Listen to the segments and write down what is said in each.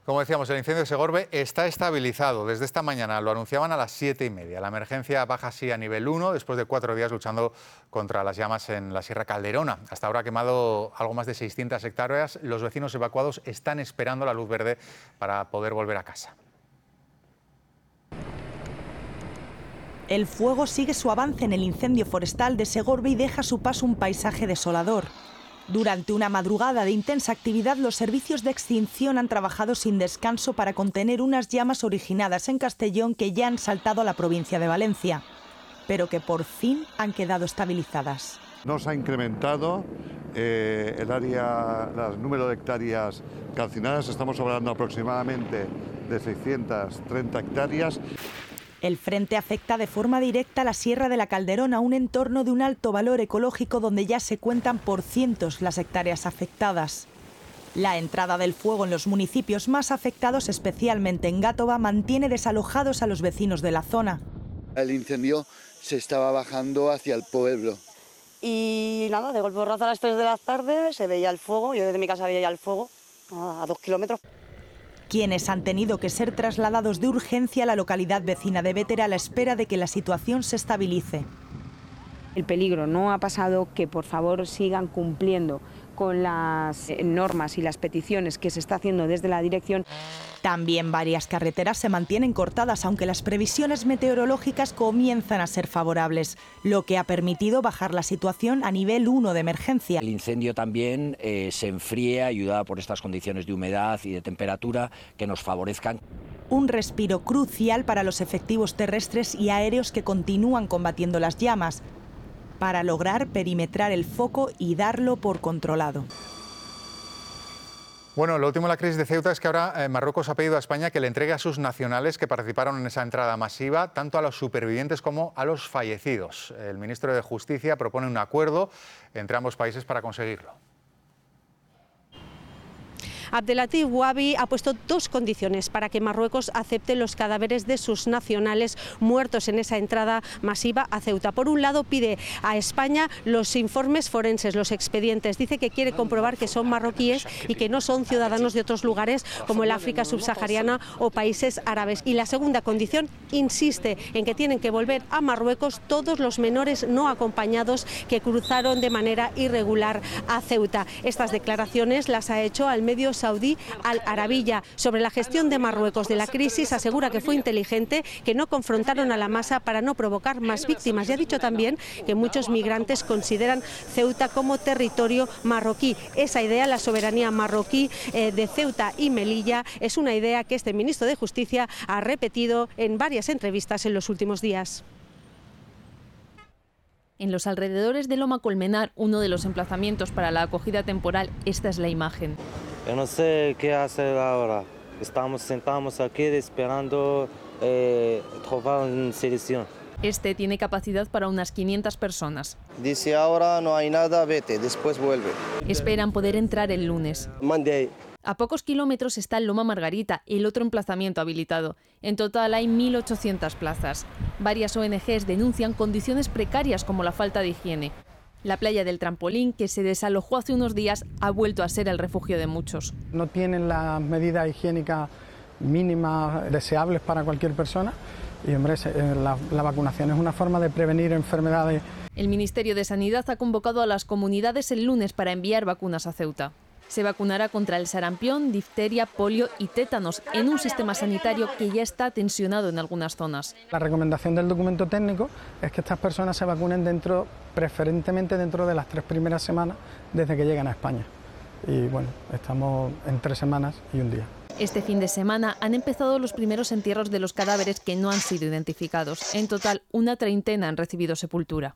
Como decíamos, el incendio de Segorbe está estabilizado. Desde esta mañana lo anunciaban a las 7:30. La emergencia baja así a nivel 1 después de 4 días luchando contra las llamas en la Sierra Calderona. Hasta ahora ha quemado algo más de 600 hectáreas. Los vecinos evacuados están esperando la luz verde para poder volver a casa. El fuego sigue su avance en el incendio forestal de Segorbe y deja a su paso un paisaje desolador. Durante una madrugada de intensa actividad, los servicios de extinción han trabajado sin descanso para contener unas llamas originadas en Castellón que ya han saltado a la provincia de Valencia, pero que por fin han quedado estabilizadas. No se ha incrementado el número de hectáreas calcinadas, estamos hablando aproximadamente de 630 hectáreas. El frente afecta de forma directa a la Sierra de la Calderona, un entorno de un alto valor ecológico donde ya se cuentan por cientos las hectáreas afectadas. La entrada del fuego en los municipios más afectados, especialmente en Gàtova, mantiene desalojados a los vecinos de la zona. El incendio se estaba bajando hacia el pueblo. Y nada, de golpe porrazo a las 3 de la tarde se veía el fuego, yo desde mi casa veía ya el fuego a 2 kilómetros. Quienes han tenido que ser trasladados de urgencia a la localidad vecina de Bétera a la espera de que la situación se estabilice. El peligro no ha pasado, que por favor sigan cumpliendo con las normas y las peticiones que se está haciendo desde la dirección. También varias carreteras se mantienen cortadas, aunque las previsiones meteorológicas comienzan a ser favorables, lo que ha permitido bajar la situación a nivel 1 de emergencia. El incendio también se enfría, ayudada por estas condiciones de humedad y de temperatura que nos favorezcan. Un respiro crucial para los efectivos terrestres y aéreos que continúan combatiendo las llamas, para lograr perimetrar el foco y darlo por controlado. Bueno, lo último de la crisis de Ceuta es que ahora Marruecos ha pedido a España que le entregue a sus nacionales que participaron en esa entrada masiva, tanto a los supervivientes como a los fallecidos. El ministro de Justicia propone un acuerdo entre ambos países para conseguirlo. Abdelatif Wabi ha puesto dos condiciones para que Marruecos acepte los cadáveres de sus nacionales muertos en esa entrada masiva a Ceuta. Por un lado, pide a España los informes forenses, los expedientes. Dice que quiere comprobar que son marroquíes y que no son ciudadanos de otros lugares como el África subsahariana o países árabes. Y la segunda condición, insiste en que tienen que volver a Marruecos todos los menores no acompañados que cruzaron de manera irregular a Ceuta. Estas declaraciones las ha hecho al medio saudí Al Arabiya. Sobre la gestión de Marruecos de la crisis, asegura que fue inteligente, que no confrontaron a la masa para no provocar más víctimas, y ha dicho también que muchos migrantes consideran Ceuta como territorio marroquí. Esa idea, la soberanía marroquí de Ceuta y Melilla, es una idea que este ministro de Justicia ha repetido en varias entrevistas en los últimos días. En los alrededores de Loma Colmenar, uno de los emplazamientos para la acogida temporal, esta es la imagen. Yo no sé qué hacer ahora. Estamos sentados aquí esperando trobar una solución. Este tiene capacidad para unas 500 personas. Dice ahora no hay nada, vete, después vuelve. Esperan poder entrar el lunes. Monday. A pocos kilómetros está el Loma Margarita, el otro emplazamiento habilitado. En total hay 1.800 plazas. Varias ONGs denuncian condiciones precarias como la falta de higiene. La playa del Trampolín, que se desalojó hace unos días, ha vuelto a ser el refugio de muchos. No tienen las medidas higiénicas mínimas deseables para cualquier persona y, hombre, la vacunación es una forma de prevenir enfermedades. El Ministerio de Sanidad ha convocado a las comunidades el lunes para enviar vacunas a Ceuta. Se vacunará contra el sarampión, difteria, polio y tétanos en un sistema sanitario que ya está tensionado en algunas zonas. La recomendación del documento técnico es que estas personas se vacunen preferentemente dentro de las 3 primeras semanas desde que llegan a España. Y bueno, estamos en 3 semanas y un día. Este fin de semana han empezado los primeros entierros de los cadáveres que no han sido identificados. En total, una treintena han recibido sepultura.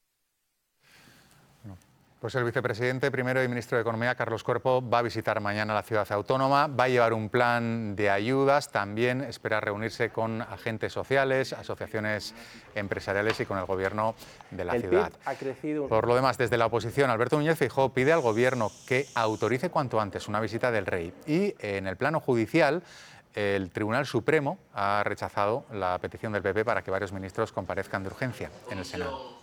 Pues el vicepresidente primero y ministro de Economía, Carlos Cuerpo, va a visitar mañana la ciudad autónoma, va a llevar un plan de ayudas, también espera reunirse con agentes sociales, asociaciones empresariales y con el gobierno de la ciudad. Por lo demás, desde la oposición, Alberto Núñez Feijóo pide al gobierno que autorice cuanto antes una visita del rey. Y en el plano judicial, el Tribunal Supremo ha rechazado la petición del PP para que varios ministros comparezcan de urgencia en el Senado.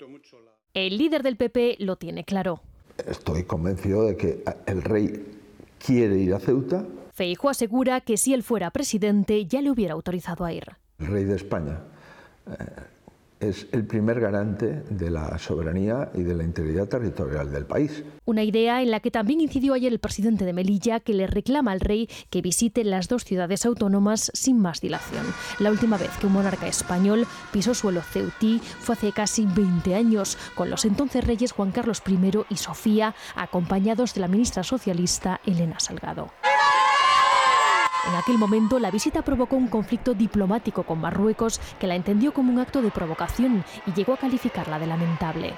El líder del PP lo tiene claro. Estoy convencido de que el rey quiere ir a Ceuta. Feijóo asegura que si él fuera presidente ya le hubiera autorizado a ir. El rey de España es el primer garante de la soberanía y de la integridad territorial del país. Una idea en la que también incidió ayer el presidente de Melilla, que le reclama al rey que visite las dos ciudades autónomas sin más dilación. La última vez que un monarca español pisó suelo ceutí fue hace casi 20 años, con los entonces reyes Juan Carlos I y Sofía, acompañados de la ministra socialista Elena Salgado. En aquel momento, la visita provocó un conflicto diplomático con Marruecos, que la entendió como un acto de provocación y llegó a calificarla de lamentable.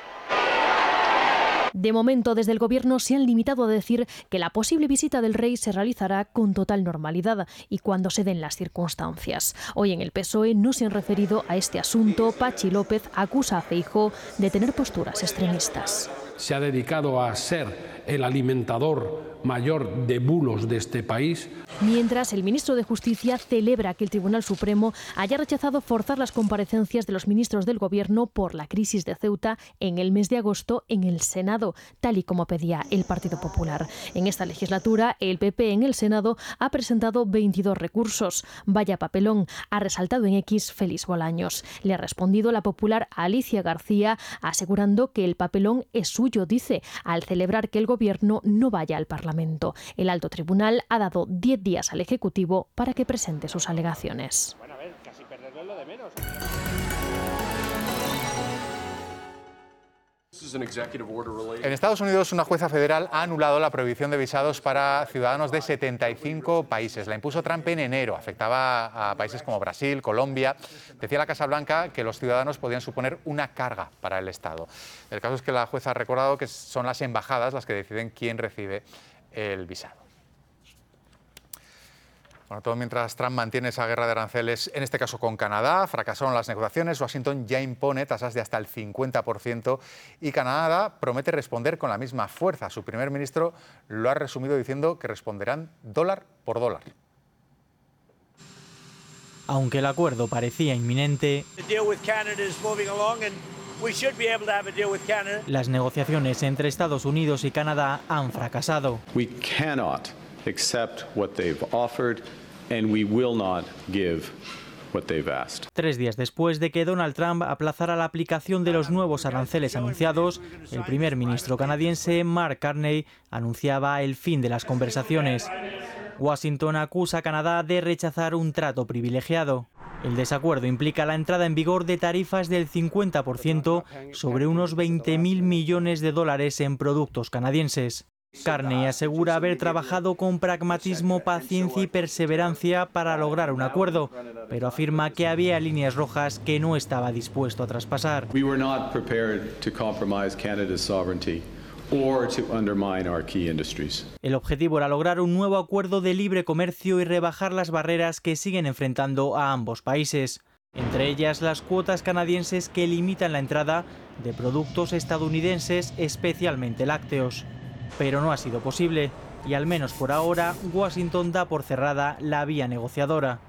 De momento, desde el Gobierno se han limitado a decir que la posible visita del rey se realizará con total normalidad y cuando se den las circunstancias. Hoy en el PSOE no se han referido a este asunto. Patxi López acusa a Feijóo de tener posturas extremistas. Se ha dedicado a ser el alimentador mayor de bulos de este país. Mientras, el ministro de Justicia celebra que el Tribunal Supremo haya rechazado forzar las comparecencias de los ministros del Gobierno por la crisis de Ceuta en el mes de agosto en el Senado, tal y como pedía el Partido Popular. En esta legislatura, el PP en el Senado ha presentado 22 recursos. Vaya papelón, ha resaltado en X Félix Bolaños. Le ha respondido la popular Alicia García, asegurando que el papelón es suyo, dice, al celebrar que el Gobierno no vaya al Parlamento. El alto tribunal ha dado 10 días al Ejecutivo para que presente sus alegaciones. Bueno, a ver, casi perderlo es lo de menos. En Estados Unidos, una jueza federal ha anulado la prohibición de visados para ciudadanos de 75 países. La impuso Trump en enero. Afectaba a países como Brasil, Colombia. Decía la Casa Blanca que los ciudadanos podían suponer una carga para el Estado. El caso es que la jueza ha recordado que son las embajadas las que deciden quién recibe el visado. Bueno, todo mientras Trump mantiene esa guerra de aranceles, en este caso con Canadá. Fracasaron las negociaciones, Washington ya impone tasas de hasta el 50% y Canadá promete responder con la misma fuerza. Su primer ministro lo ha resumido diciendo que responderán dólar por dólar. Aunque el acuerdo parecía inminente, las negociaciones entre Estados Unidos y Canadá han fracasado. We cannot accept what they've offered and we will not give what they've asked. 3 días después de que Donald Trump aplazara la aplicación de los nuevos aranceles anunciados, el primer ministro canadiense Mark Carney anunciaba el fin de las conversaciones. Washington acusa a Canadá de rechazar un trato privilegiado. El desacuerdo implica la entrada en vigor de tarifas del 50% sobre unos 20.000 millones de dólares en productos canadienses. Carney asegura haber trabajado con pragmatismo, paciencia y perseverancia para lograr un acuerdo, pero afirma que había líneas rojas que no estaba dispuesto a traspasar. We were not prepared to compromise Canada's sovereignty or to undermine our key industries. El objetivo era lograr un nuevo acuerdo de libre comercio y rebajar las barreras que siguen enfrentando a ambos países, entre ellas las cuotas canadienses que limitan la entrada de productos estadounidenses, especialmente lácteos. Pero no ha sido posible y, al menos por ahora, Washington da por cerrada la vía negociadora.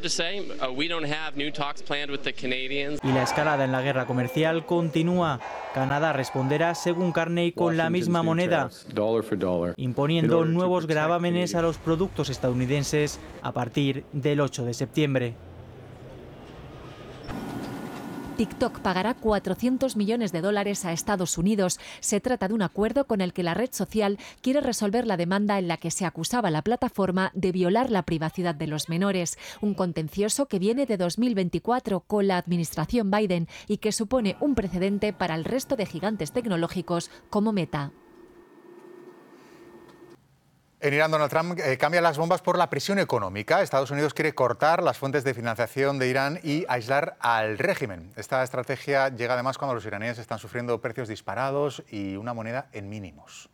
Y la escalada en la guerra comercial continúa. Canadá responderá, según Carney, con la misma moneda, imponiendo nuevos gravámenes a los productos estadounidenses a partir del 8 de septiembre. TikTok pagará $400 millones a Estados Unidos. Se trata de un acuerdo con el que la red social quiere resolver la demanda en la que se acusaba a la plataforma de violar la privacidad de los menores. Un contencioso que viene de 2024 con la administración Biden y que supone un precedente para el resto de gigantes tecnológicos como Meta. En Irán, Donald Trump cambia las bombas por la presión económica. Estados Unidos quiere cortar las fuentes de financiación de Irán y aislar al régimen. Esta estrategia llega además cuando los iraníes están sufriendo precios disparados y una moneda en mínimos.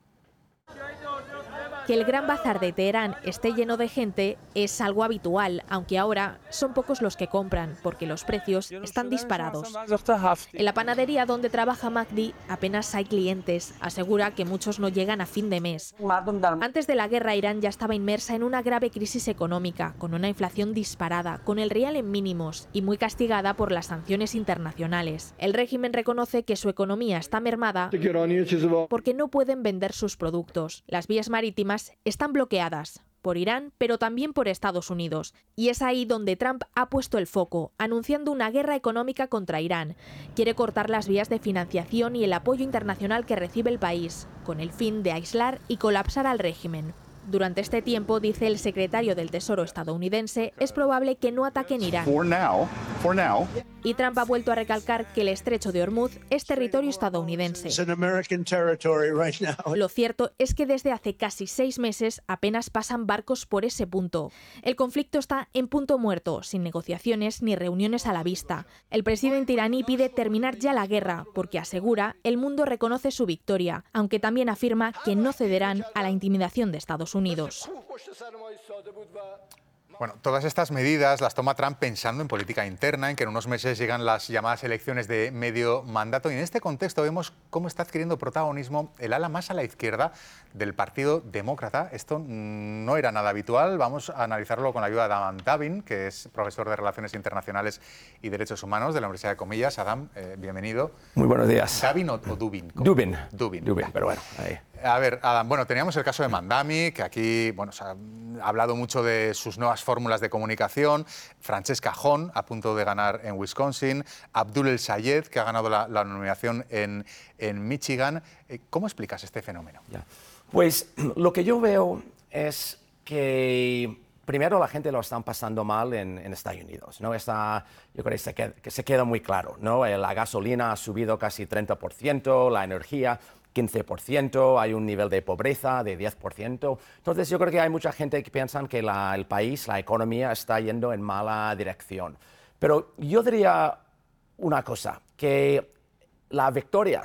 Que el Gran Bazar de Teherán esté lleno de gente es algo habitual, aunque ahora son pocos los que compran, porque los precios están disparados. En la panadería donde trabaja Mahdi apenas hay clientes, asegura que muchos no llegan a fin de mes. Antes de la guerra, Irán ya estaba inmersa en una grave crisis económica, con una inflación disparada, con el rial en mínimos y muy castigada por las sanciones internacionales. El régimen reconoce que su economía está mermada porque no pueden vender sus productos. Las vías marítimas armas están bloqueadas por Irán, pero también por Estados Unidos. Y es ahí donde Trump ha puesto el foco, anunciando una guerra económica contra Irán. Quiere cortar las vías de financiación y el apoyo internacional que recibe el país, con el fin de aislar y colapsar al régimen. Durante este tiempo, dice el secretario del Tesoro estadounidense, es probable que no ataquen Irán. For now. Y Trump ha vuelto a recalcar que el estrecho de Hormuz es territorio estadounidense. Lo cierto es que desde hace casi 6 meses apenas pasan barcos por ese punto. El conflicto está en punto muerto, sin negociaciones ni reuniones a la vista. El presidente iraní pide terminar ya la guerra, porque asegura el mundo reconoce su victoria, aunque también afirma que no cederán a la intimidación de Estados Unidos. Bueno, todas estas medidas las toma Trump pensando en política interna, en que en unos meses llegan las llamadas elecciones de medio mandato, y en este contexto vemos cómo está adquiriendo protagonismo el ala más a la izquierda del Partido Demócrata. Esto no era nada habitual. Vamos a analizarlo con la ayuda de Adam Dubin, que es profesor de Relaciones Internacionales y Derechos Humanos de la Universidad de Comillas. Adam, bienvenido. Muy buenos días. ¿Dubin o Dubin? Dubin. Dubin, pero bueno, ahí. A ver, Adam, bueno, teníamos el caso de Mandami, que aquí se ha hablado mucho de sus nuevas fórmulas de comunicación, Francesca Hahn, a punto de ganar en Wisconsin, Abdul El Sayed, que ha ganado la nominación en Michigan. ¿Cómo explicas este fenómeno? Pues lo que yo veo es que primero la gente lo están pasando mal en Estados Unidos, ¿no? Yo creo que se queda muy claro, ¿no? La gasolina ha subido casi 30%, la energía 15%, hay un nivel de pobreza de 10%. Entonces yo creo que hay mucha gente que piensa que el país, la economía está yendo en mala dirección. Pero yo diría una cosa, que la victoria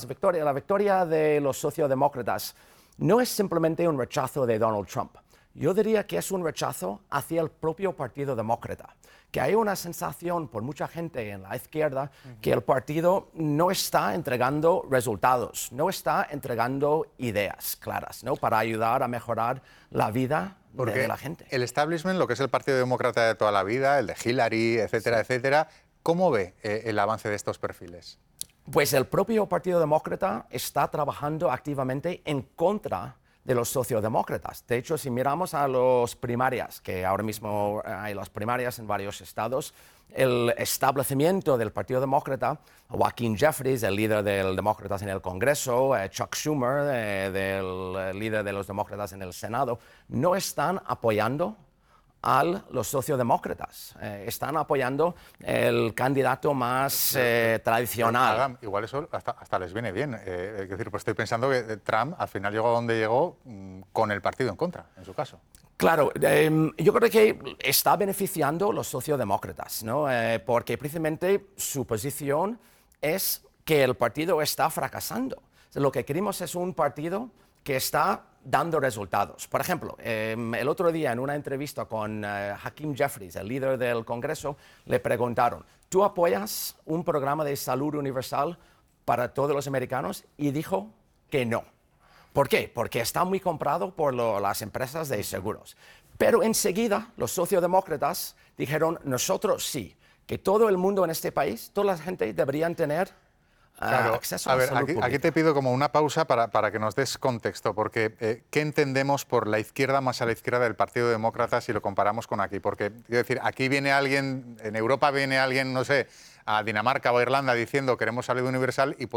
de los socialdemócratas no es simplemente un rechazo de Donald Trump. Yo diría que es un rechazo hacia el propio Partido Demócrata, que hay una sensación por mucha gente en la izquierda que el partido no está entregando resultados, no está entregando ideas claras, ¿no?, para ayudar a mejorar la vida de la gente. El establishment, lo que es el Partido Demócrata de toda la vida, el de Hillary, etcétera, etcétera, ¿cómo ve el avance de estos perfiles? Pues el propio Partido Demócrata está trabajando activamente en contra de los socialdemócratas. De hecho, si miramos a las primarias, que ahora mismo hay las primarias en varios estados, el establecimiento del Partido Demócrata, Joaquin Jeffries, el líder de los demócratas en el Congreso, Chuck Schumer, el líder de los demócratas en el Senado, no están apoyando a los socialdemócratas, están apoyando el candidato más tradicional. Adam, igual eso hasta les viene bien. Es decir, pues estoy pensando que Trump al final llegó a donde llegó con el partido en contra, en su caso. Claro, yo creo que está beneficiando a los socialdemócratas, ¿no? Porque precisamente su posición es que el partido está fracasando. Lo que queremos es un partido que está dando resultados. Por ejemplo, el otro día en una entrevista con Hakeem Jeffries, el líder del Congreso, le preguntaron, ¿tú apoyas un programa de salud universal para todos los americanos? Y dijo que no. ¿Por qué? Porque está muy comprado por las empresas de seguros. Pero enseguida los socialdemócratas dijeron, nosotros sí, que todo el mundo en este país, toda la gente deberían tener acceso a la salud pública. Aquí te pido como una pausa para que nos des contexto, porque ¿qué entendemos por la izquierda más a la izquierda del Partido Demócrata si lo comparamos con aquí? Porque, quiero decir, aquí viene alguien, en Europa viene alguien, no sé, a Dinamarca o a Irlanda diciendo queremos salud universal y